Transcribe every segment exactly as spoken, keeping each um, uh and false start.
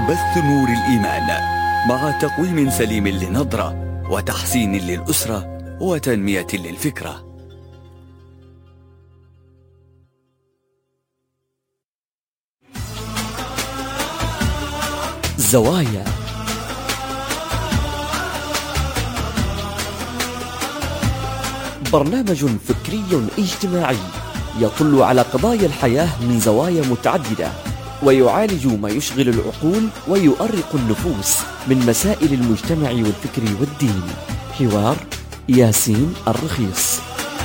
بث نور الإيمان مع تقويم سليم للنظرة وتحسين للأسرة وتنمية للفكرة. زوايا برنامج فكري اجتماعي يطل على قضايا الحياة من زوايا متعددة، ويعالج ما يشغل العقول ويؤرق النفوس من مسائل المجتمع والفكر والدين. حوار ياسين الرخيص.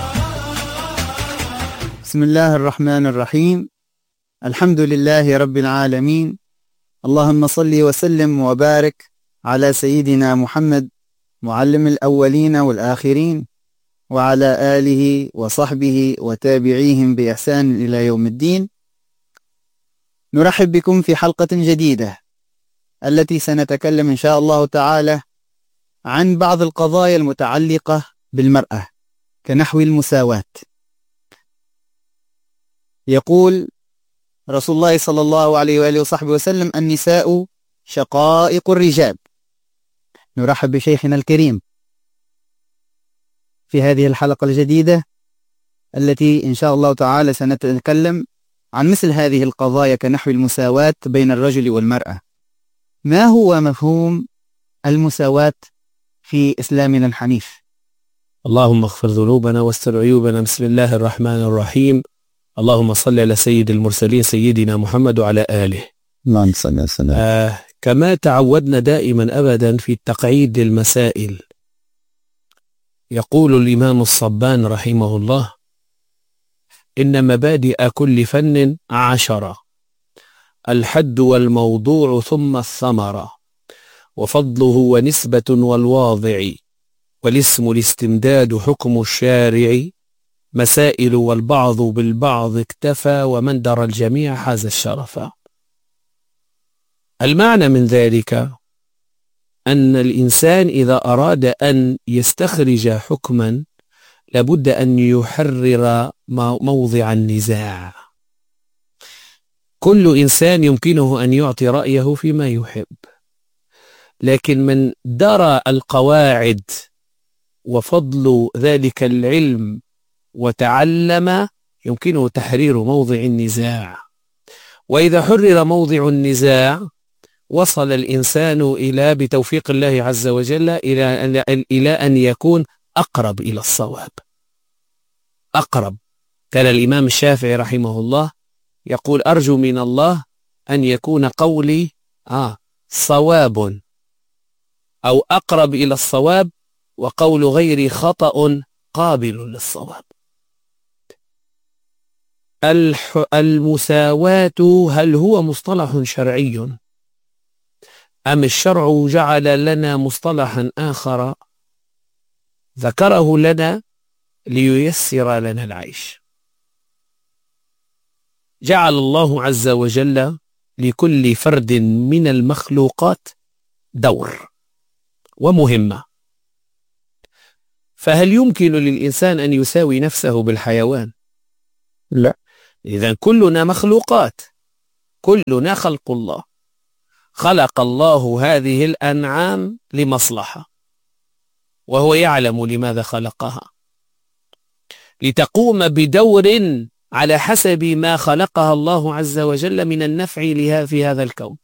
بسم الله الرحمن الرحيم. الحمد لله رب العالمين، اللهم صل وسلم وبارك على سيدنا محمد معلم الأولين والآخرين، وعلى آله وصحبه وتابعيهم بإحسان إلى يوم الدين. نرحب بكم في حلقة جديدة التي سنتكلم إن شاء الله تعالى عن بعض القضايا المتعلقة بالمرأة كنحو المساواة. يقول رسول الله صلى الله عليه وآله وصحبه وسلم: النساء شقائق الرجال. نرحب بشيخنا الكريم في هذه الحلقة الجديدة التي إن شاء الله تعالى سنتكلم عن مثل هذه القضايا كنحو المساواة بين الرجل والمرأة. ما هو مفهوم المساواة في إسلامنا الحنيف؟ اللهم اغفر ذنوبنا واستر عيوبنا. بسم الله الرحمن الرحيم. اللهم صل على سيد المرسلين سيدنا محمد وعلى آله. اللهم صل وسلم. آه كما تعودنا دائما أبدا في التقعيد للمسائل، يقول الإمام الصبان رحمه الله: إن مبادئ كل فن عشرة: الحد والموضوع ثم الثمرة، وفضله ونسبة والواضع، والاسم الاستمداد حكم الشارع، مسائل والبعض بالبعض اكتفى، ومن درى الجميع حاز الشرف. المعنى من ذلك أن الإنسان إذا أراد أن يستخرج حكما لابد أن يحرر موضع النزاع. كل إنسان يمكنه أن يعطي رأيه فيما يحب، لكن من درى القواعد وفضل ذلك العلم وتعلم يمكنه تحرير موضع النزاع. وإذا حرر موضع النزاع وصل الإنسان إلى بتوفيق الله عز وجل إلى إلى أن يكون أقرب إلى الصواب. أقرب. كان الإمام الشافعي رحمه الله يقول: أرجو من الله أن يكون قولي آه صواب أو أقرب إلى الصواب، وقول غيري خطأ قابل للصواب. المساواة هل هو مصطلح شرعي أم الشرع جعل لنا مصطلحا آخر ذكره لنا لييسر لنا العيش؟ جعل الله عز وجل لكل فرد من المخلوقات دور ومهمة، فهل يمكن للإنسان أن يساوي نفسه بالحيوان؟ لا. إذن كلنا مخلوقات، كلنا خلق الله. خلق الله هذه الأنعام لمصلحة، وهو يعلم لماذا خلقها، لتقوم بدور على حسب ما خلقها الله عز وجل من النفع لها في هذا الكون.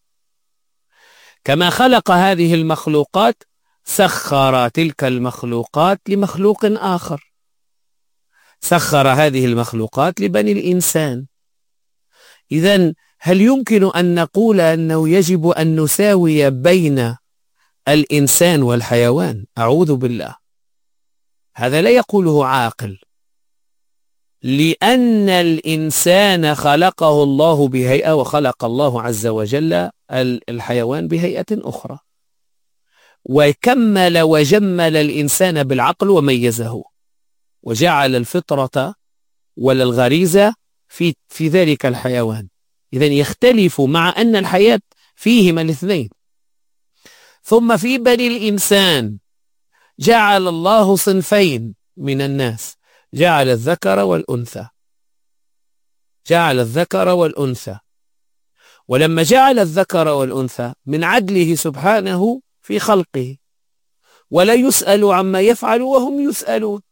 كما خلق هذه المخلوقات سخر تلك المخلوقات لمخلوق آخر، سخر هذه المخلوقات لبني الإنسان. إذن هل يمكن أن نقول أنه يجب أن نساوي بين الإنسان والحيوان؟ أعوذ بالله، هذا لا يقوله عاقل، لأن الإنسان خلقه الله بهيئة، وخلق الله عز وجل الحيوان بهيئة أخرى، وكمل وجمل الإنسان بالعقل وميزه، وجعل الفطرة ولا الغريزة في في ذلك الحيوان. إذن يختلف مع أن الحياة فيهما الاثنين. ثم في بني الإنسان جعل الله صنفين من الناس، جعل الذكر والأنثى، جعل الذكر والأنثى، ولما جعل الذكر والأنثى من عدله سبحانه في خلقه، ولا يسأل عما يفعل وهم يسألون،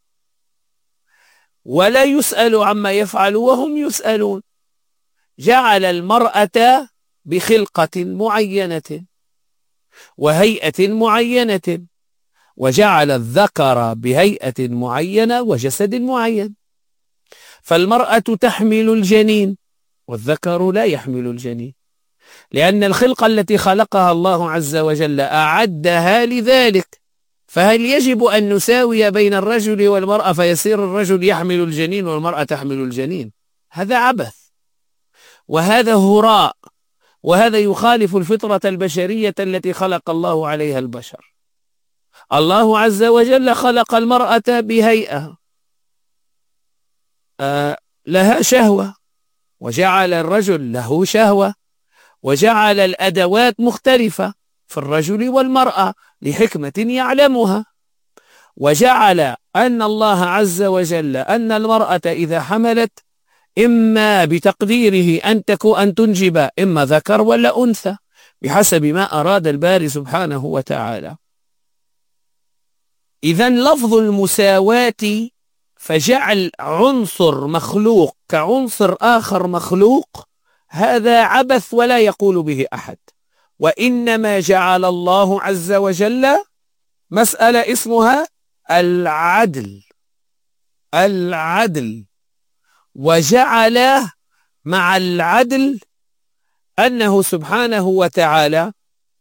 ولا يسأل عما يفعل وهم يسألون. جعل المرأة بخلقة معينة وهيئة معينة، وجعل الذكر بهيئة معينة وجسد معين. فالمرأة تحمل الجنين والذكر لا يحمل الجنين، لأن الخلقة التي خلقها الله عز وجل أعدها لذلك. فهل يجب أن نساوي بين الرجل والمرأة فيصير الرجل يحمل الجنين والمرأة تحمل الجنين؟ هذا عبث، وهذا هراء، وهذا يخالف الفطرة البشرية التي خلق الله عليها البشر. الله عز وجل خلق المرأة بهيئة آه لها شهوة، وجعل الرجل له شهوة، وجعل الأدوات مختلفة في الرجل والمرأة لحكمة يعلمها. وجعل أن الله عز وجل أن المرأة إذا حملت إما بتقديره أن تكون أن تنجب إما ذكر ولا أنثى بحسب ما أراد الباري سبحانه وتعالى. إذن لفظ المساواة فجعل عنصر مخلوق كعنصر آخر مخلوق، هذا عبث ولا يقول به أحد. وإنما جعل الله عز وجل مسألة اسمها العدل، العدل، وجعل مع العدل أنه سبحانه وتعالى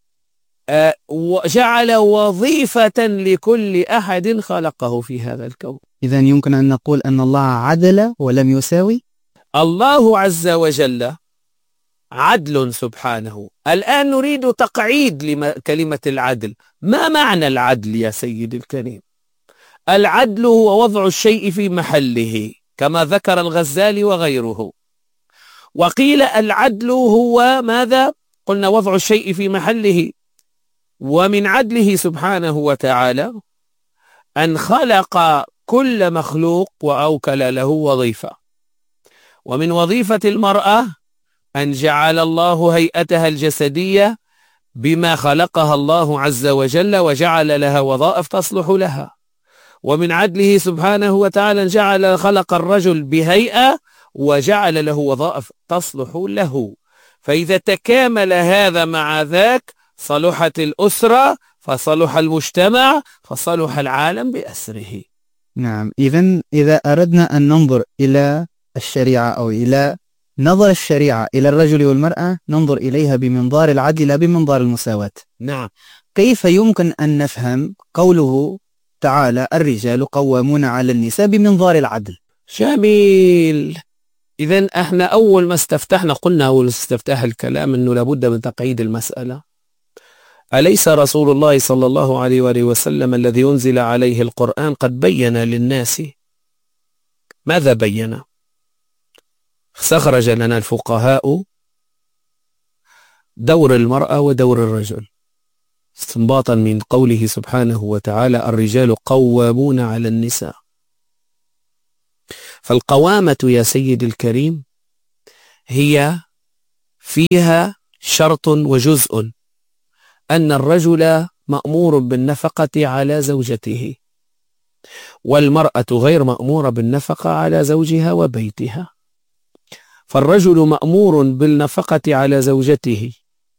جعل وظيفة لكل أحد خلقه في هذا الكون. إذن يمكن أن نقول أن الله عدل ولم يساوي؟ الله عز وجل عدل سبحانه. الآن نريد تقعيد لكلمة العدل. ما معنى العدل يا سيدي الكريم؟ العدل هو وضع الشيء في محله كما ذكر الغزالي وغيره. وقيل العدل هو ماذا؟ قلنا وضع الشيء في محله. ومن عدله سبحانه وتعالى أن خلق كل مخلوق وأوكل له وظيفة. ومن وظيفة المرأة أن جعل الله هيئتها الجسدية بما خلقها الله عز وجل وجعل لها وظائف تصلح لها. ومن عدله سبحانه وتعالى جعل خلق الرجل بهيئة وجعل له وظائف تصلح له. فإذا تكامل هذا مع ذاك صلحت الأسرة، فصلح المجتمع، فصلح العالم بأسره. نعم. إذن إذا أردنا أن ننظر إلى الشريعة أو إلى نظر الشريعة إلى الرجل والمرأة ننظر إليها بمنظار العدل لا بمنظار المساواة. نعم. كيف يمكن أن نفهم قوله تعالى الرجال قوامون على النساء بمنظار العدل؟ جميل. إذن احنا أول ما استفتحنا قلنا أول استفتاح الكلام أنه لابد من تقعيد المسألة. أليس رسول الله صلى الله عليه وآله وسلم الذي أنزل عليه القرآن قد بين للناس؟ ماذا بين؟ استخرج لنا الفقهاء دور المرأة ودور الرجل استنباطا من قوله سبحانه وتعالى الرجال قوامون على النساء. فالقوامة يا سيد الكريم هي فيها شرط وجزء، أن الرجل مأمور بالنفقة على زوجته، والمرأة غير مأمورة بالنفقة على زوجها وبيتها. فالرجل مأمور بالنفقة على زوجته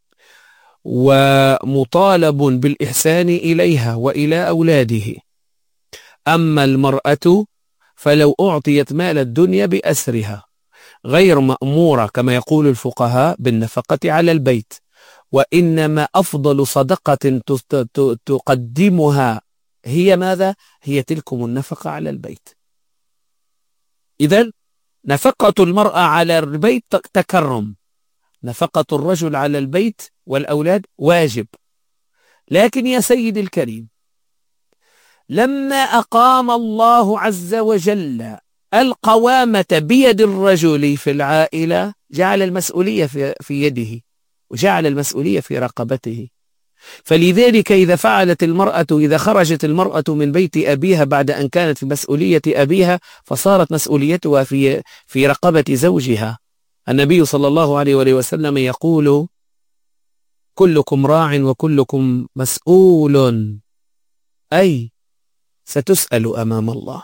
ومطالب بالإحسان إليها وإلى أولاده. أما المرأة فلو أعطيت مال الدنيا بأسرها غير مأمورة كما يقول الفقهاء بالنفقة على البيت، وإنما أفضل صدقة تقدمها هي ماذا؟ هي تلكم النفقة على البيت. إذن نفقة المرأة على البيت تكرم، نفقة الرجل على البيت والأولاد واجب. لكن يا سيد الكريم لما أقام الله عز وجل القوامة بيد الرجل في العائلة جعل المسؤولية في يده وجعل المسؤولية في رقبته. فلذلك إذا فعلت المرأة إذا خرجت المرأة من بيت أبيها بعد أن كانت في مسؤولية أبيها فصارت مسؤوليتها في في رقبة زوجها. النبي صلى الله عليه وآله وسلم يقول: كلكم راع وكلكم مسؤول، أي ستسأل أمام الله.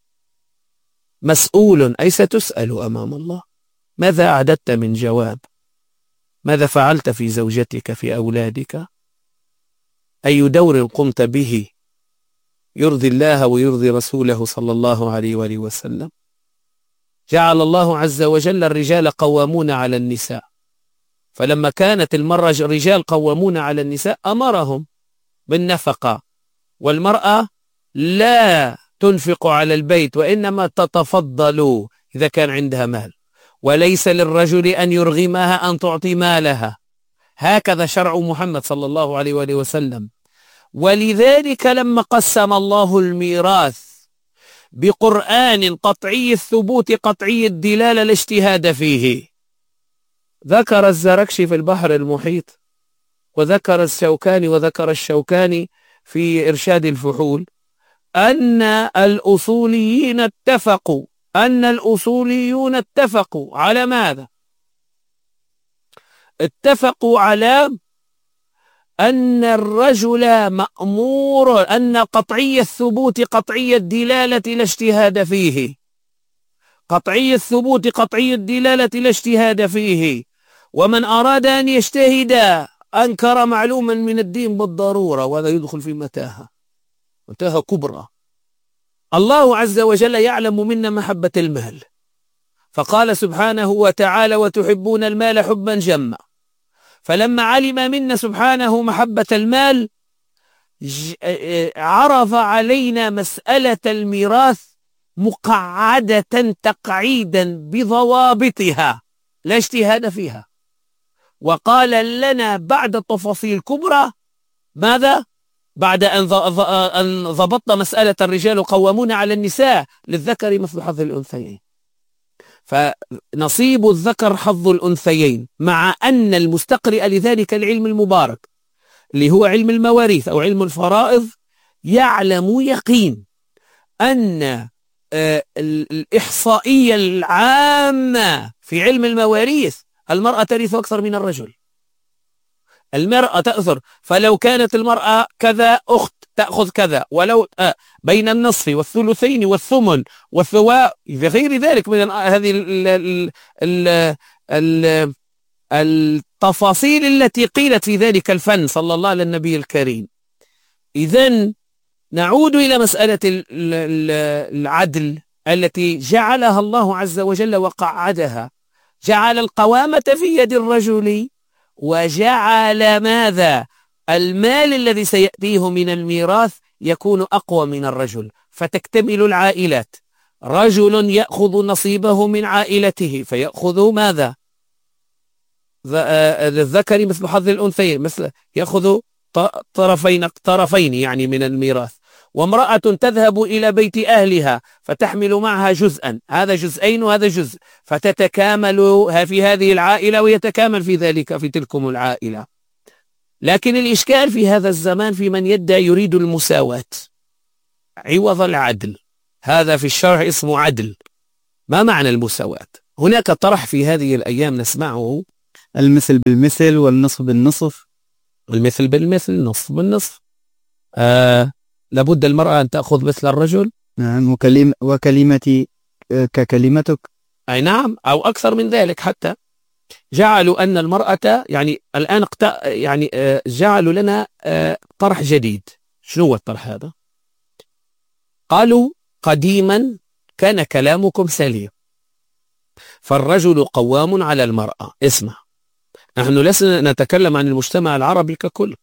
مسؤول أي ستسأل أمام الله. ماذا أعددت من جواب؟ ماذا فعلت في زوجتك، في أولادك؟ أي دور قمت به يرضي الله ويرضي رسوله صلى الله عليه وآله وسلم؟ جعل الله عز وجل الرجال قوامون على النساء، فلما كانت المرة الرجال قوامون على النساء أمرهم بالنفقة، والمرأة لا تنفق على البيت وإنما تتفضل إذا كان عندها مال، وليس للرجل أن يرغمها أن تعطي مالها. هكذا شرع محمد صلى الله عليه وآله وسلم. ولذلك لما قسم الله الميراث بقرآن قطعي الثبوت قطعي الدلالة لا اجتهاد فيه، ذكر الزركشي في البحر المحيط، وذكر الشوكاني وذكر الشوكاني في إرشاد الفحول أن الأصوليين اتفقوا أن الأصوليون اتفقوا على ماذا؟ اتفقوا على أن الرجل مأمور، أن قطعي الثبوت قطعي الدلالة لا اجتهاد فيه، قطعي الثبوت قطعي الدلالة لا اجتهاد فيه، ومن أراد أن يجتهد أنكر معلوما من الدين بالضرورة، وهذا يدخل في متاهة متاهة كبرى. الله عز وجل يعلم منا محبة المال، فقال سبحانه وتعالى: وتحبون المال حبا جما. فلما علم منا سبحانه محبة المال عرف علينا مسألة الميراث مقعدة تقعيدا بضوابطها لا اجتهاد فيها، وقال لنا بعد تفاصيل كبرى ماذا؟ بعد أن ضبطنا مسألة الرجال قوامون على النساء للذكر مثل حظ الأنثيين، فنصيب الذكر حظ الأنثيين، مع أن المستقرئ لذلك العلم المبارك اللي هو علم المواريث أو علم الفرائض يعلم يقين أن الإحصائية العامة في علم المواريث المرأة ترث أكثر من الرجل. المرأة تأثر، فلو كانت المرأة كذا أخت تأخذ كذا، ولو بين النصف والثلثين والثمن والثواء غير ذلك من هذه ال ال ال التفاصيل التي قيلت في ذلك الفن صلى الله على النبي الكريم. إذن نعود إلى مسألة العدل التي جعلها الله عز وجل وقعدها، جعل القوامة في يد الرجل، وجعل ماذا؟ المال الذي سيأتيه من الميراث يكون أقوى من الرجل، فتكتمل العائلات. رجل يأخذ نصيبه من عائلته فيأخذ ماذا؟ للذكر مثل حظ الأنثيين، مثل يأخذ طرفين طرفين يعني من الميراث. وامرأة تذهب إلى بيت أهلها فتحمل معها جزءا، هذا جزئين وهذا جزء، فتتكامل في هذه العائلة ويتكامل في ذلك في تلكم العائلة. لكن الإشكال في هذا الزمان في من يدعي يريد المساواة عوض العدل. هذا في الشرع اسمه عدل. ما معنى المساواة؟ هناك طرح في هذه الأيام نسمعه: المثل بالمثل والنصف بالنصف. المثل بالمثل، النصف بالنصف. آه لابد المرأة أن تأخذ مثل الرجل. نعم. وكلم وكلمتي ككلمتك. أي نعم، أو أكثر من ذلك. حتى جعلوا أن المرأة يعني الآن يعني جعلوا لنا طرح جديد. شنو هو الطرح هذا؟ قالوا قديما كان كلامكم سليم، فالرجل قوام على المرأة. اسمع، نحن لسنا نتكلم عن المجتمع العربي ككل.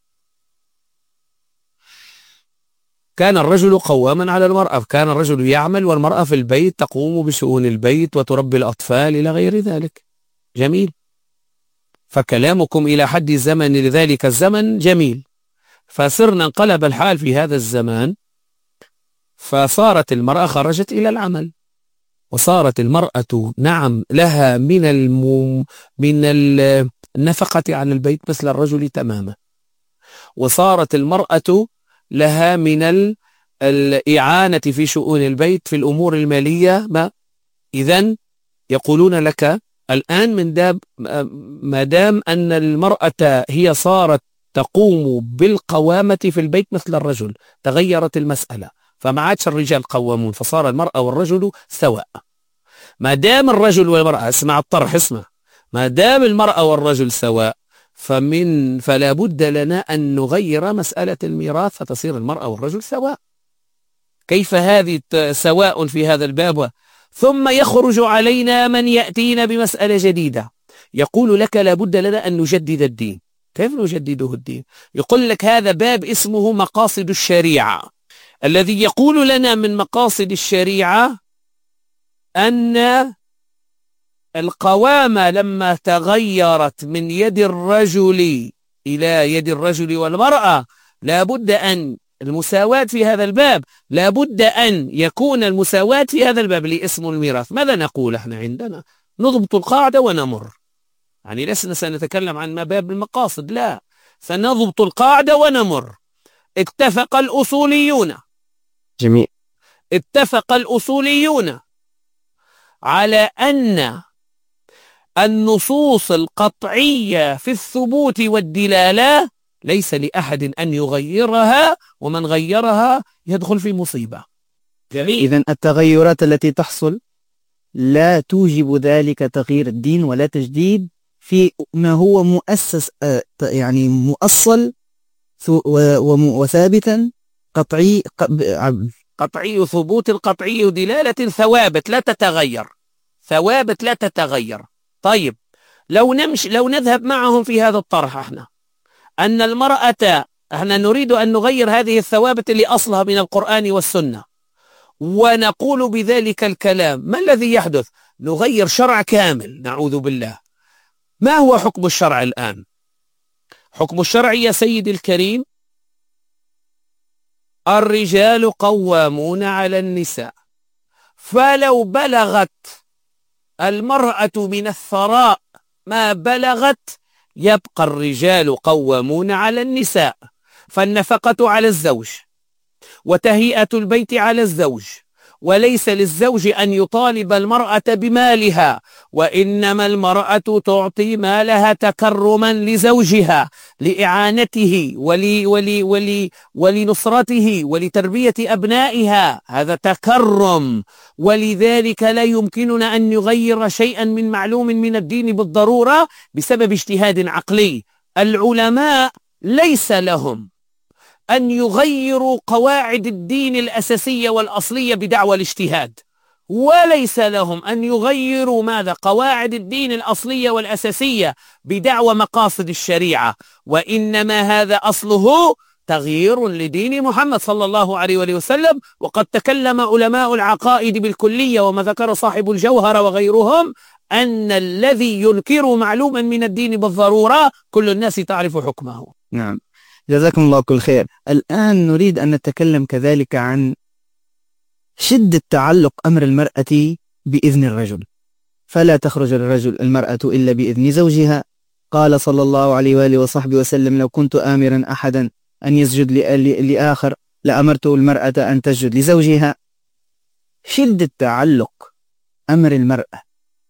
كان الرجل قواما على المرأة، كان الرجل يعمل والمرأة في البيت تقوم بشؤون البيت وتربي الأطفال إلى غير ذلك. جميل. فكلامكم إلى حد الزمن لذلك الزمن جميل. فصرنا انقلب الحال في هذا الزمان، فصارت المرأة خرجت إلى العمل، وصارت المرأة نعم لها من الم... من النفقة على البيت مثل الرجل تماما، وصارت المرأة لها من الإعانة في شؤون البيت في الأمور المالية. ما إذن يقولون لك الآن من داب ما دام أن المرأة هي صارت تقوم بالقوامة في البيت مثل الرجل، تغيرت المسألة، فما عادش الرجال قوامون، فصار المرأة والرجل سواء. ما دام الرجل والمرأة، اسمع الطرح، اسمع، ما دام المرأة والرجل سواء فمن فلا بد لنا أن نغير مسألة الميراث فتصير المرأة والرجل سواء. كيف هذه سواء في هذا الباب؟ ثم يخرج علينا من يأتينا بمسألة جديدة يقول لك لا بد لنا أن نجدد الدين. كيف نجدده الدين؟ يقول لك هذا باب اسمه مقاصد الشريعة، الذي يقول لنا من مقاصد الشريعة أن القوامة لما تغيرت من يد الرجل إلى يد الرجل والمرأة لا بد أن المساواة في هذا الباب، لا بد أن يكون المساواة في هذا الباب اللي اسمه الميراث. ماذا نقول احنا عندنا؟ نضبط القاعدة ونمر، يعني لسنا سنتكلم عن ما باب المقاصد، لا، سنضبط القاعدة ونمر. اتفق الأصوليون جميل اتفق الأصوليون على أن النصوص القطعية في الثبوت والدلالة ليس لأحد أن يغيرها، ومن غيرها يدخل في مصيبة. إذن التغيرات التي تحصل لا توجب ذلك تغيير الدين ولا تجديد في ما هو مؤسس، يعني مؤصل وثابتا قطعي قطعي ثبوت القطعي دلالة ثوابت لا تتغير، ثوابت لا تتغير. طيب لو نمشي لو نذهب معهم في هذا الطرح احنا أن المرأة احنا نريد أن نغير هذه الثوابت اللي أصلها من القرآن والسنة ونقول بذلك الكلام، ما الذي يحدث؟ نغير شرع كامل، نعوذ بالله. ما هو حكم الشرع الآن؟ حكم الشرع يا سيدي الكريم الرجال قوامون على النساء، فلو بلغت المرأة من الثراء ما بلغت يبقى الرجال قوامون على النساء، فالنفقة على الزوج وتهيئة البيت على الزوج، وليس للزوج أن يطالب المرأة بمالها، وإنما المرأة تعطي مالها تكرما لزوجها لإعانته ولي ولي ولي ولنصرته ولتربية أبنائها، هذا تكرم. ولذلك لا يمكننا أن نغير شيئا من معلوم من الدين بالضرورة بسبب اجتهاد عقلي. العلماء ليس لهم أن يغيروا قواعد الدين الأساسية والأصلية بدعوى الاجتهاد، وليس لهم أن يغيروا ماذا؟ قواعد الدين الأصلية والأساسية بدعوى مقاصد الشريعة، وإنما هذا أصله تغيير لدين محمد صلى الله عليه وآله وسلم. وقد تكلم علماء العقائد بالكلية وما ذكر صاحب الجوهر وغيرهم أن الذي ينكر معلوما من الدين بالضرورة كل الناس تعرف حكمه. نعم، جزاكم الله كل خير. الآن نريد أن نتكلم كذلك عن شدة تعلق أمر المرأة بإذن الرجل، فلا تخرج الرجل المرأة إلا بإذن زوجها. قال صلى الله عليه وآله وصحبه وسلم: لو كنت آمرا أحدا أن يسجد لآخر لأمرت المرأة أن تسجد لزوجها. شدة تعلق أمر المرأة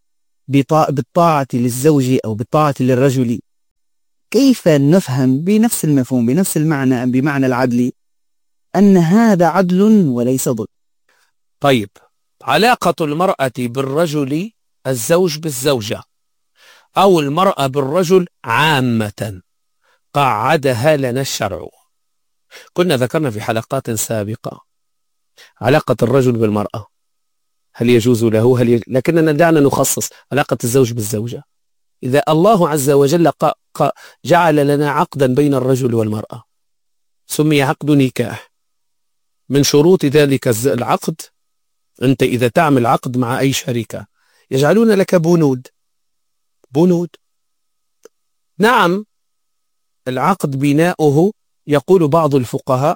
بالطاعة للزوج أو بالطاعة للرجل، كيف نفهم بنفس المفهوم بنفس المعنى بمعنى العدل أن هذا عدل وليس ظلم؟ طيب، علاقة المرأة بالرجل الزوج بالزوجة أو المرأة بالرجل عامة قعدها لنا الشرع. كنا ذكرنا في حلقات سابقة علاقة الرجل بالمرأة، هل يجوز له هل يجوز، لكننا دعنا نخصص علاقة الزوج بالزوجة. إذا الله عز وجل ق... ق... جعل لنا عقدا بين الرجل والمرأة سمي عقد نكاح، من شروط ذلك العقد أنت إذا تعمل عقد مع أي شركة يجعلون لك بنود بنود نعم، العقد بناؤه يقول بعض الفقهاء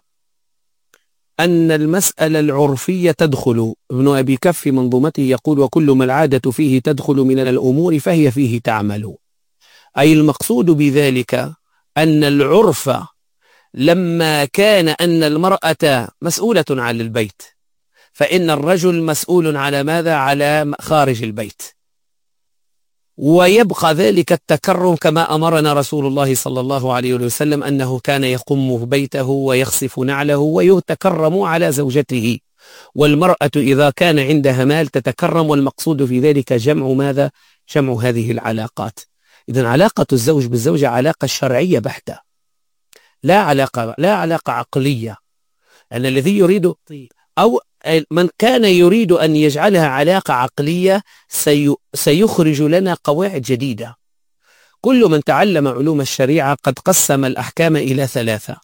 أن المسألة العرفية تدخل. ابن أبي كف في منظومته يقول: وكل ما العادة فيه تدخل من الأمور فهي فيه تعمل. أي المقصود بذلك أن العرف لما كان أن المرأة مسؤولة عن البيت فإن الرجل مسؤول على ماذا؟ على خارج البيت. ويبقى ذلك التكرم كما أمرنا رسول الله صلى الله عليه وسلم أنه كان يقم بيته ويخصف نعله ويتكرم على زوجته. والمرأة إذا كان عندها مال تتكرم، والمقصود في ذلك جمع ماذا؟ جمع هذه العلاقات. إذن علاقة الزوج بالزوجة علاقة شرعية بحتة، لا علاقة لا علاقة عقلية. أن الذي يريد أو من كان يريد أن يجعلها علاقة عقلية سي سيخرج لنا قواعد جديدة. كل من تعلم علوم الشريعة قد قسم الأحكام إلى ثلاثة: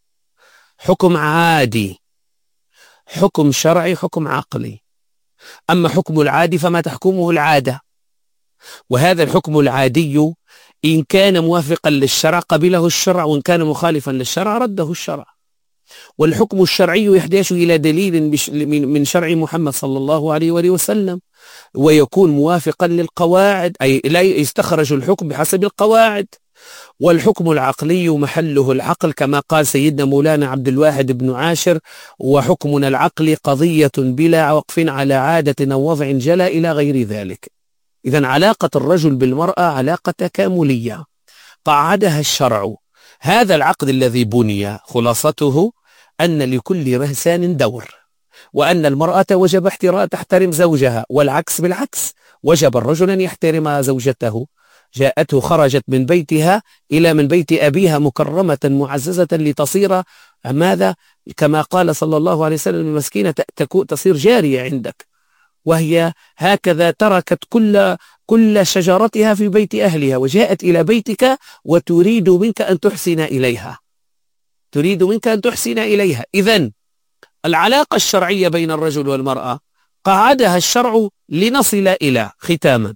حكم عادي، حكم شرعي، حكم عقلي. أما حكم العادي فما تحكمه العادة، وهذا الحكم العادي إن كان موافقا للشرع قبله الشرع، وإن كان مخالفا للشرع رده الشرع. والحكم الشرعي يحتاج إلى دليل من شرع محمد صلى الله عليه وآله وسلم، ويكون موافقا للقواعد، أي لا يستخرج الحكم بحسب القواعد. والحكم العقلي محله العقل كما قال سيدنا مولانا عبد الواحد بن عاشر: وحكمنا العقلي قضية بلا وقف على عادة أو وضع جلا إلى غير ذلك. إذن علاقة الرجل بالمرأة علاقة تكاملية قعدها الشرع. هذا العقد الذي بني خلاصته أن لكل رهسان دور، وأن المرأة وجب احترام تحترم زوجها، والعكس بالعكس، وجب الرجل أن يحترم زوجته. جاءته خرجت من بيتها إلى من بيت أبيها مكرمة معززة لتصير ماذا؟ كما قال صلى الله عليه وسلم: المسكينة تصير جارية عندك، وهي هكذا تركت كل كل شجرتها في بيت أهلها وجاءت إلى بيتك وتريد منك أن تحسن إليها تريد منك أن تحسن إليها. إذن العلاقة الشرعية بين الرجل والمرأة قعدها الشرع لنصل إلى ختاما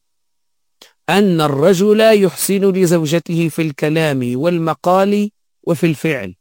أن الرجل يحسن لزوجته في الكلام والمقال وفي الفعل،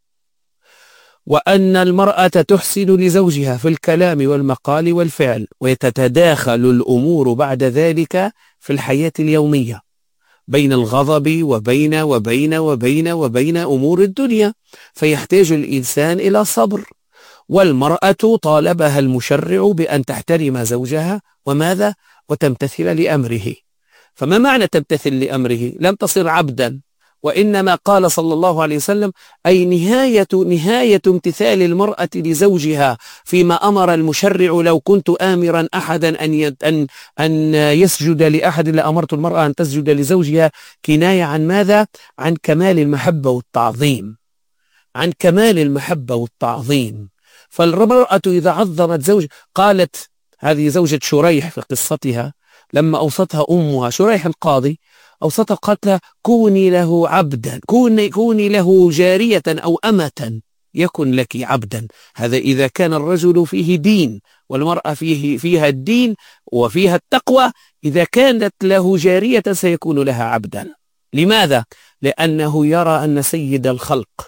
وأن المرأة تحسن لزوجها في الكلام والمقال والفعل، ويتتداخل الأمور بعد ذلك في الحياة اليومية بين الغضب وبين وبين وبين وبين أمور الدنيا، فيحتاج الإنسان إلى صبر. والمرأة طالبها المشرع بأن تحترم زوجها وماذا؟ وتمتثل لأمره. فما معنى تمتثل لأمره؟ لم تصر عبدا، وإنما قال صلى الله عليه وسلم: أي نهاية نهاية امتثال المرأة لزوجها فيما أمر المشرع. لو كنت آمرا أحدا أن أن أن يسجد لأحد لأمرت المرأة أن تسجد لزوجها، كناية عن ماذا؟ عن كمال المحبة والتعظيم، عن كمال المحبة والتعظيم. فالمرأة إذا عظمت زوج، قالت هذه زوجة شريح في قصتها لما أوصتها أمها شريح القاضي، أوصتها قالت لها: كوني له عبدا، كوني, كوني له جارية أو أمة يكن لك عبدا. هذا إذا كان الرجل فيه دين والمرأة فيه فيها الدين وفيها التقوى. إذا كانت له جارية سيكون لها عبدا. لماذا؟ لأنه يرى أن سيد الخلق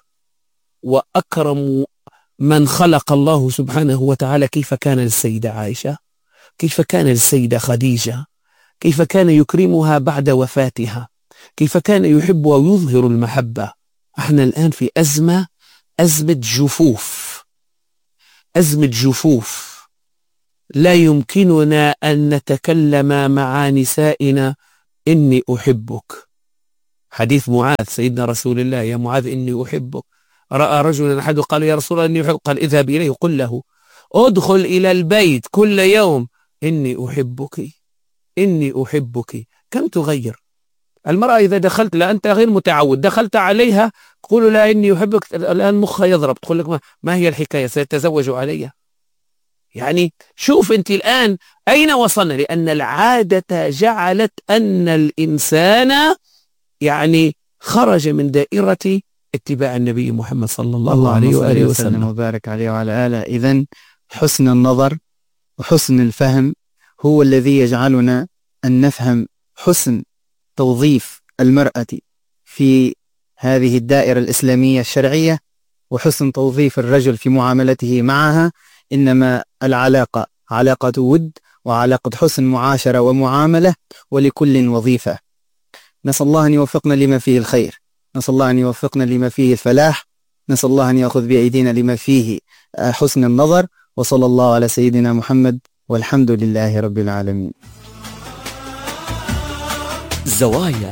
وأكرم من خلق الله سبحانه وتعالى كيف كان للسيدة عائشة، كيف كان للسيدة خديجة، كيف كان يكرمها بعد وفاتها، كيف كان يحب ويظهر المحبة. احنا الآن في أزمة أزمة جفوف أزمة جفوف لا يمكننا أن نتكلم مع نسائنا إني أحبك. حديث معاذ سيدنا رسول الله: يا معاذ إني أحبك. رأى رجلا أحد قال: يا رسول الله إني أحبك. قال: اذهب إليه قل له ادخل إلى البيت كل يوم إني أحبك إني أحبك. كم تغير المرأة إذا دخلت، لا أنت غير متعود، دخلت عليها تقول لا إني أحبك، الآن مخها يضرب، تقول لك ما هي الحكاية؟ سيتزوج علي؟ يعني شوف أنت الآن أين وصلنا، لأن العادة جعلت أن الإنسان يعني خرج من دائرة اتباع النبي محمد صلى الله, الله عليه وآله وسلم وبارك عليه وعلى آله. إذن حسن النظر وحسن الفهم هو الذي يجعلنا أن نفهم حسن توظيف المرأة في هذه الدائرة الإسلامية الشرعية، وحسن توظيف الرجل في معاملته معها. إنما العلاقة علاقة ود وعلاقة حسن معاشرة ومعاملة، ولكل وظيفة. نسأل الله أن يوفقنا لما فيه الخير، نسأل الله أن يوفقنا لما فيه الفلاح، نسأل الله أن يأخذ بأيدينا لما فيه حسن النظر. وصلى الله على سيدنا محمد، والحمد لله رب العالمين. الزوايا.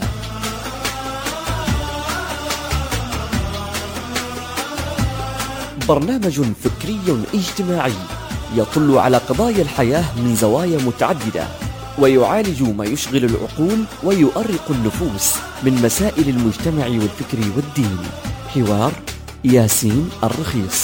برنامج فكري اجتماعي يطل على قضايا الحياة من زوايا متعددة، ويعالج ما يشغل العقول ويؤرق النفوس من مسائل المجتمع والفكر والدين. حوار ياسين الرخيص.